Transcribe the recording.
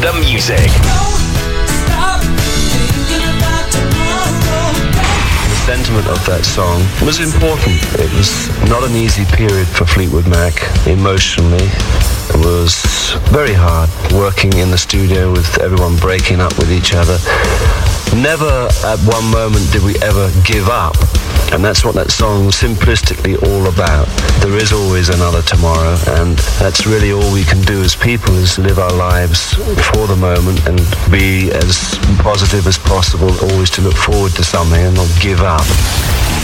the music. The sentiment of that song was important. It was not an easy period for Fleetwood Mac emotionally. It was very hard working in the studio with everyone breaking up with each other. Never at one moment did we ever give up. And that's what that song simplistically all about. There is always another tomorrow, and that's really all we can do as people, is live our lives for the moment and be as positive as possible, always to look forward to something and not give up.